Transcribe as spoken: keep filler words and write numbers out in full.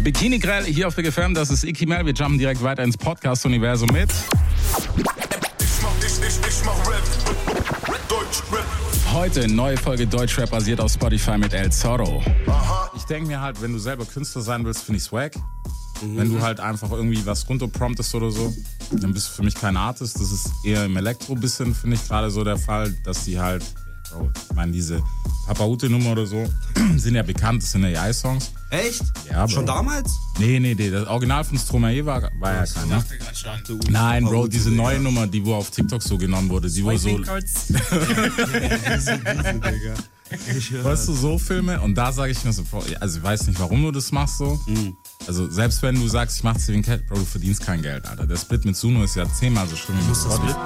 Bikini Grell hier auf Big F M, das ist Iki Mel. Wir jumpen direkt weiter ins Podcast-Universum mit. Ich mach, ich, ich, ich mach Rap. Deutschrap. Heute neue Folge Deutschrap basiert auf Spotify mit El Zorro. Aha. Ich denke mir halt, wenn du selber Künstler sein willst, finde ich swag. Mhm. Wenn du halt einfach irgendwie was runterpromptest oder so, dann bist du für mich kein Artist. Das ist eher im Elektro bisschen, finde ich gerade so der Fall, dass die halt, Bro, ich meine diese Papa-Ute-Nummer oder so, sind ja bekannt, das sind ja A I-Songs. Echt? Ja, Bro. Schon damals? Nee, nee, nee, das Original von Stromae war, war ja keiner. Nein, Bro, diese neue Nummer, die wo auf TikTok so genommen wurde, die wo so... Weißt du, so Filme, und da sage ich mir so, also ich weiß nicht, warum du das machst so. Mhm. Also selbst wenn du sagst, ich mach's wegen Cat, Bro, du verdienst kein Geld, Alter. Der Split mit Suno ist ja zehnmal so schlimm wie mit Split.